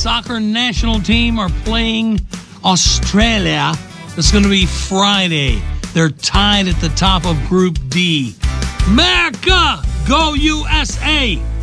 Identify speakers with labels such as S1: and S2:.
S1: soccer national team are playing Australia. It's going to be Friday. They're tied at the top of Group D. America, go USA!